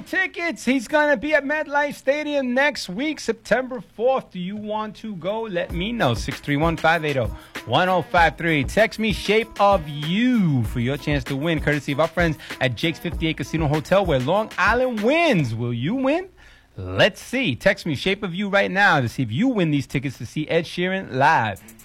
some tickets. He's going to be at MetLife Stadium next week, September 4th. Do you want to go? Let me know. 631-580-1053. Text me Shape of You for your chance to win, courtesy of our friends at Jake's 58 Casino Hotel, where Long Island wins. Will you win? Let's see. Text me Shape of You right now to see if you win these tickets to see Ed Sheeran live.